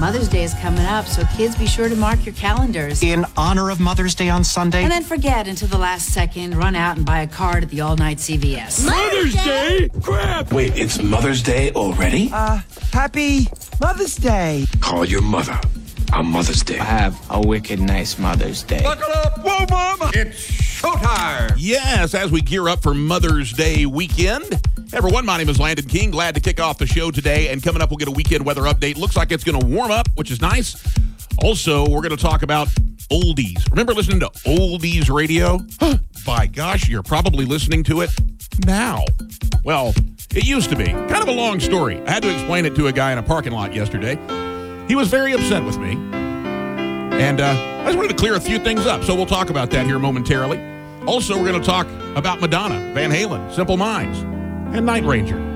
Mother's Day is coming up, so kids, be sure to mark your calendars. In honor of Mother's Day on Sunday? And then forget until the last second, run out and buy a card at the all-night CVS. Mother's Day? Crap! Wait, it's Mother's Day already? Happy Mother's Day. Call your mother on Mother's Day. Have a wicked nice Mother's Day. Buckle up! Whoa, Mama! It's showtime! Yes, as we gear up for Mother's Day weekend. Hey, everyone, my name is Landon King. Glad to kick off the show today. And coming up, we'll get a weekend weather update. Looks like it's going to warm up, which is nice. Also, we're going to talk about oldies. Remember listening to oldies radio? By gosh, you're probably listening to it now. Well, it used to be. Kind of a long story. I had to explain it to a guy in a parking lot yesterday. He was very upset with me. And I just wanted to clear a few things up, so we'll talk about that here momentarily. Also, we're going to talk about Madonna, Van Halen, Simple Minds, and Night Ranger.